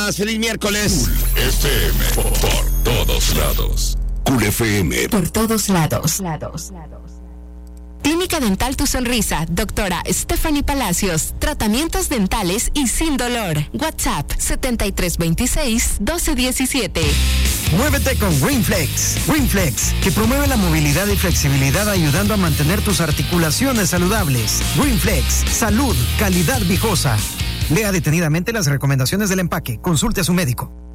días, feliz miércoles. Cool FM, por todos lados. Cool FM. Por todos lados. Clínica Dental Tu Sonrisa, doctora Stephanie Palacios. Tratamientos dentales y sin dolor. WhatsApp 7326-1217. Muévete con Greenflex. Greenflex, que promueve la movilidad y flexibilidad ayudando a mantener tus articulaciones saludables. Greenflex, salud, calidad viejosa. Lea detenidamente las recomendaciones del empaque. Consulte a su médico.